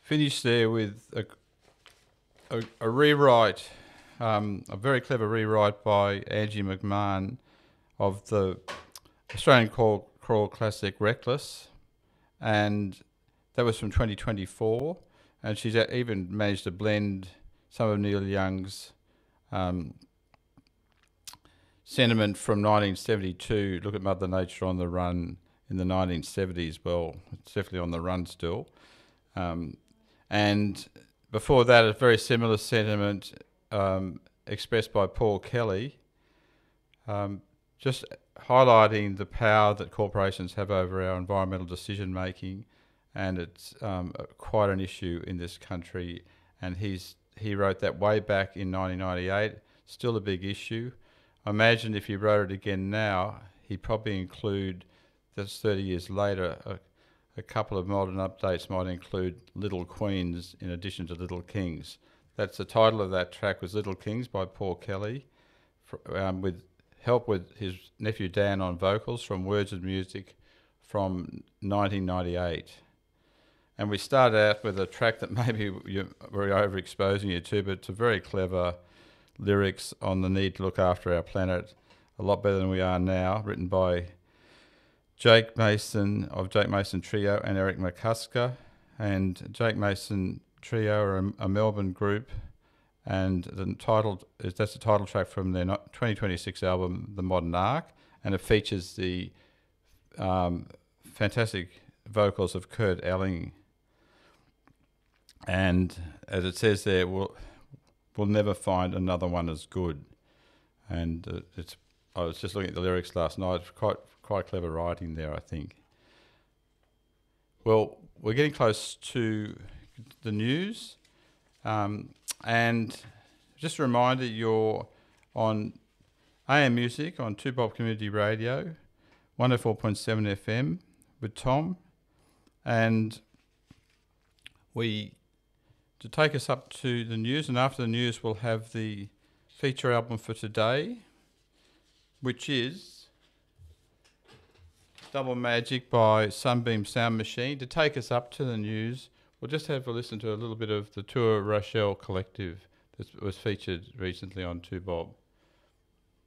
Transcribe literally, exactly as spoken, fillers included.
finished there with a, a, a rewrite, um, a very clever rewrite by Angie McMahon of the Australian crawl, crawl classic Reckless, and that was from twenty twenty-four, and she's even managed to blend some of Neil Young's um, sentiment from nineteen seventy-two, look at Mother Nature on the run, in the nineteen seventies. Well, it's definitely on the run still. Um, and before that, a very similar sentiment um, expressed by Paul Kelly, um, just highlighting the power that corporations have over our environmental decision making, and it's um, quite an issue in this country. And he's he wrote that way back in nineteen ninety-eight, still a big issue. I imagine if he wrote it again now, he'd probably include, that's thirty years later, a, a couple of modern updates might include Little Queens in addition to Little Kings. That's the title of that track, was Little Kings by Paul Kelly, for, um, with help with his nephew Dan on vocals from Words and Music from nineteen ninety-eight. And we started out with a track that maybe you, we're overexposing you to, but it's a very clever lyrics on the need to look after our planet, a lot better than we are now, written by Jake Mason of Jake Mason Trio and Eric McCusker. And Jake Mason Trio are a, a Melbourne group, and the title is that's the title track from their twenty twenty-six album, The Modern Ark, and it features the um, fantastic vocals of Kurt Elling. And as it says there, we'll, we'll never find another one as good. And uh, it's I was just looking at the lyrics last night. It's quite quite clever writing there, I think. Well, we're getting close to the news, um, and just a reminder, you're on A M Music on two Bob Community Radio, one oh four point seven F M with Tom, and we to take us up to the news, and after the news we'll have the feature album for today, which is Double Magic by Sunbeam Sound Machine. To take us up to the news, we'll just have a listen to a little bit of the Tour Rochelle Collective that was featured recently on two Bob.